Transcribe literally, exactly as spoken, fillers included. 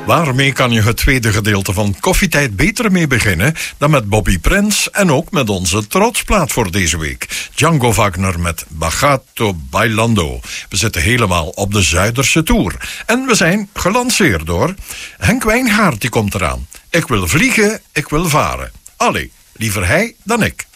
Waarmee kan je het tweede gedeelte van Koffietijd beter mee beginnen dan met Bobby Prince en ook met onze trotsplaat voor deze week. Django Wagner met Bagato Bailando. We zitten helemaal op de Zuiderse Tour. En we zijn gelanceerd door Henk Wijngaard, die komt eraan. Ik wil vliegen, ik wil varen. Allee, liever hij dan ik.